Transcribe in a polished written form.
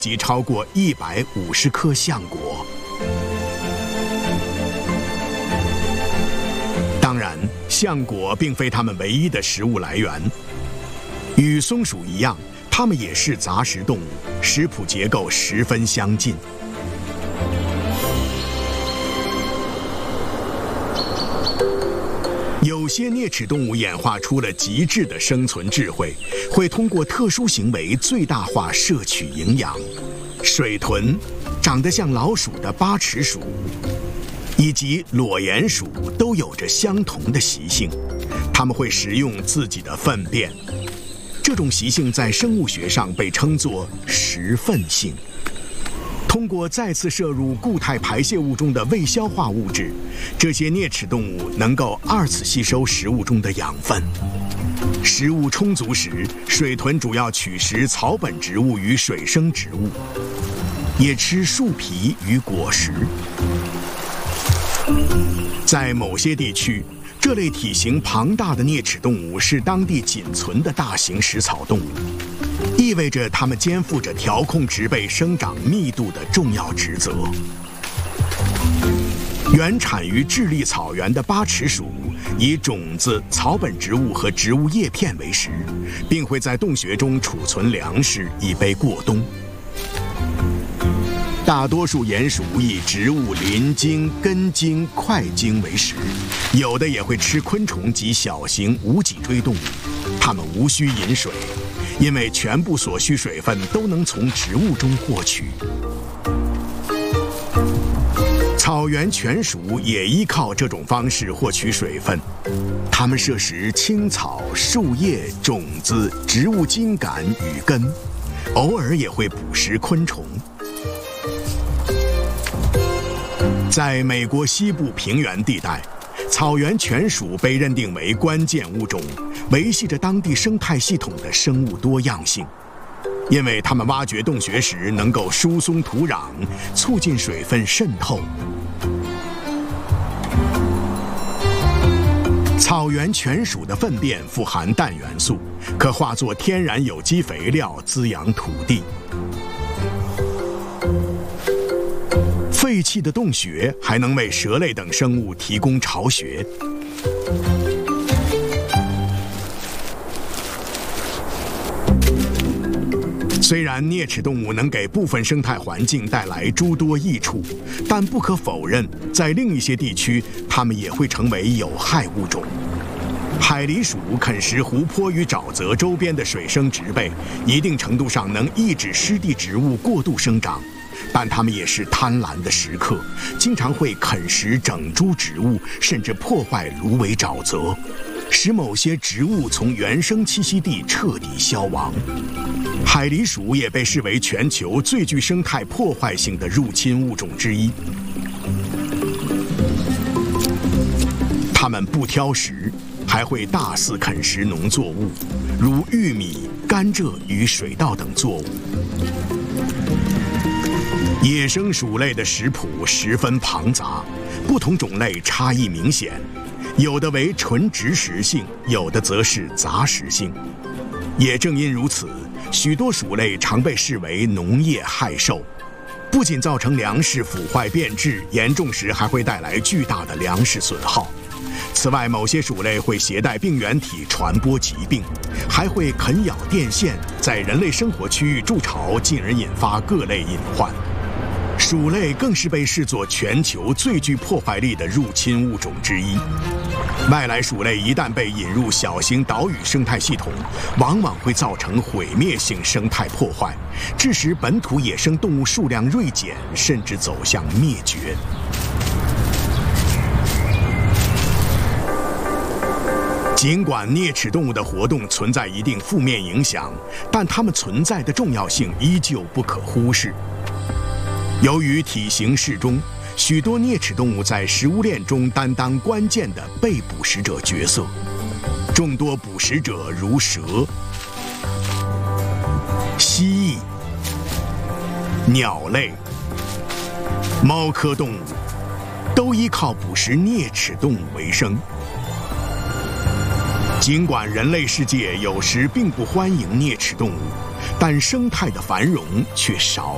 及超过150颗橡果。当然，橡果并非它们唯一的食物来源。与松鼠一样，它们也是杂食动物，食谱结构十分相近。有些啮齿动物演化出了极致的生存智慧，会通过特殊行为最大化摄取营养。水豚、长得像老鼠的八齿鼠以及裸鼹鼠都有着相同的习性，它们会食用自己的粪便。这种习性在生物学上被称作食粪性。通过再次摄入固态排泄物中的未消化物质，这些啮齿动物能够二次吸收食物中的养分。食物充足时，水豚主要取食草本植物与水生植物，也吃树皮与果实。在某些地区，这类体型庞大的啮齿动物是当地仅存的大型食草动物，意味着它们肩负着调控植被生长密度的重要职责。原产于智利草原的八齿鼠以种子、草本植物和植物叶片为食，并会在洞穴中储存粮食以备过冬。大多数鼹鼠以植物鳞茎、根茎、块茎为食，有的也会吃昆虫及小型无脊椎动物。它们无需饮水，因为全部所需水分都能从植物中获取。草原犬鼠也依靠这种方式获取水分，它们摄食青草、树叶、种子、植物茎秆与根，偶尔也会捕食昆虫。在美国西部平原地带，草原犬鼠被认定为关键物种，维系着当地生态系统的生物多样性。因为它们挖掘洞穴时能够疏松土壤，促进水分渗透。草原犬鼠的粪便富含氮元素，可化作天然有机肥料，滋养土地。废弃的洞穴还能为蛇类等生物提供巢穴。虽然啮齿动物能给部分生态环境带来诸多益处，但不可否认，在另一些地区，它们也会成为有害物种。海狸鼠啃食湖泊与沼泽周边的水生植被，一定程度上能抑制湿地植物过度生长。但它们也是贪婪的食客，经常会啃食整株植物，甚至破坏芦苇沼泽，使某些植物从原生栖息地彻底消亡。海狸鼠也被视为全球最具生态破坏性的入侵物种之一。它们不挑食，还会大肆啃食农作物，如玉米、甘蔗与水稻等作物。野生鼠类的食谱十分庞杂，不同种类差异明显，有的为纯植食性，有的则是杂食性。也正因如此，许多鼠类常被视为农业害兽，不仅造成粮食腐坏变质，严重时还会带来巨大的粮食损耗。此外，某些鼠类会携带病原体传播疾病，还会啃咬电线，在人类生活区域筑巢，进而引发各类隐患。鼠类更是被视作全球最具破坏力的入侵物种之一。外来鼠类一旦被引入小型岛屿生态系统，往往会造成毁灭性生态破坏，致使本土野生动物数量锐减，甚至走向灭绝。尽管啮齿动物的活动存在一定负面影响，但它们存在的重要性依旧不可忽视。由于体型适中，许多啮齿动物在食物链中担当关键的被捕食者角色。众多捕食者如蛇、蜥蜴、鸟类、猫科动物，都依靠捕食啮齿动物为生。尽管人类世界有时并不欢迎啮齿动物，但生态的繁荣却少